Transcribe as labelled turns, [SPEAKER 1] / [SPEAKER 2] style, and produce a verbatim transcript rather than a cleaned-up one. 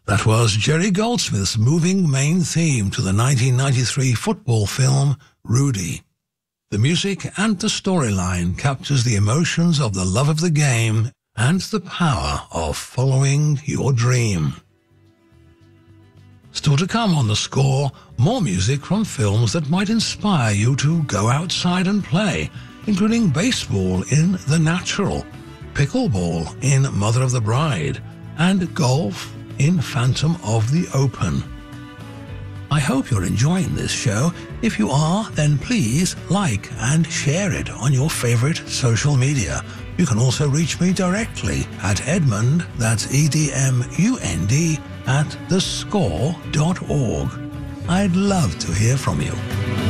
[SPEAKER 1] That was Jerry Goldsmith's moving main theme to the nineteen ninety-three football film Rudy. The music and the storyline captures the emotions of the love of the game and the power of following your dream. Still to come on The Score, more music from films that might inspire you to go outside and play, including baseball in The Natural, pickleball in Mother of the Bride, and golf in Phantom of the Open. I hope you're enjoying this show. If you are, then please like and share it on your favorite social media. You can also reach me directly at Edmund, that's E D M U N D, at the score dot org. I'd love to hear from you.